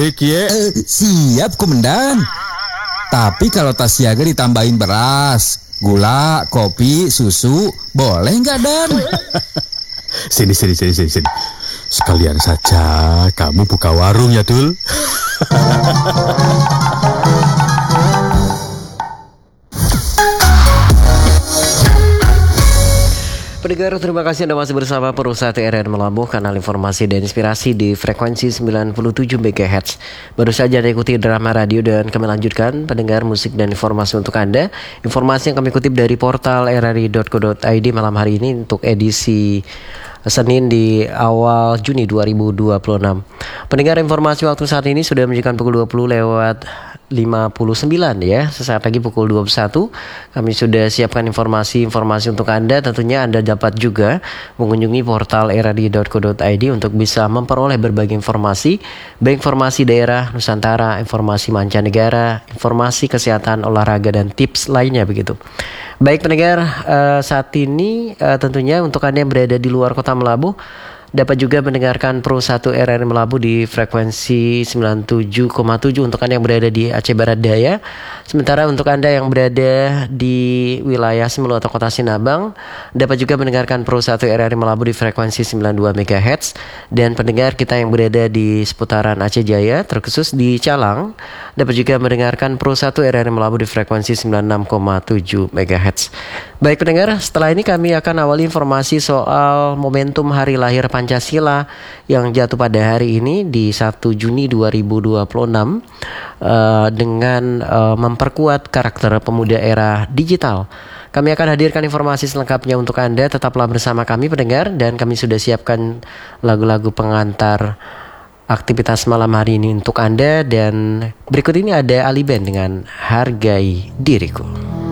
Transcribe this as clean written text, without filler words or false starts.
baik ya. Siap komandan. Tapi kalau tas siaga ditambahin beras, gula, kopi, susu, boleh nggak Dan? Sini. Sekalian saja kamu buka warung ya, Dul. Pendengar, terima kasih Anda masih bersama Perusahaan TRN Melabuh, kanal informasi dan inspirasi di frekuensi 97 MHz. Baru saja Anda ikuti drama radio dan kami lanjutkan pendengar musik dan informasi untuk Anda. Informasi yang kami kutip dari portal rri.co.id malam hari ini untuk edisi Senin di awal Juni 2026. Pendengar, informasi waktu saat ini sudah menunjukkan pukul 20 lewat 59 ya. Sesaat lagi pukul 21 kami sudah siapkan informasi untuk Anda. Tentunya Anda dapat juga mengunjungi portal rri.co.id untuk bisa memperoleh berbagai informasi, baik informasi daerah Nusantara, informasi mancanegara, informasi kesehatan, olahraga dan tips lainnya begitu. Baik pendengar, saat ini tentunya untuk Anda yang berada di luar kota Melabuh dapat juga mendengarkan Pro 1 RRI Melabuh di frekuensi 97,7 untuk Anda yang berada di Aceh Barat Daya. Sementara untuk Anda yang berada di wilayah Semelu atau Kota Sinabang dapat juga mendengarkan Pro 1 RRI Melabuh di frekuensi 92 MHz. Dan pendengar kita yang berada di seputaran Aceh Jaya, terkhusus di Calang, dapat juga mendengarkan Pro 1 RRI Melabuh di frekuensi 96,7 MHz. Baik pendengar, setelah ini kami akan awali informasi soal momentum hari lahir Pancasila yang jatuh pada hari ini di 1 Juni 2026 dengan memperkuat karakter pemuda era digital. Kami akan hadirkan informasi selengkapnya untuk Anda. Tetaplah bersama kami pendengar, dan kami sudah siapkan lagu-lagu pengantar aktivitas malam hari ini untuk Anda. Dan berikut ini ada Ali Band dengan Hargai Diriku.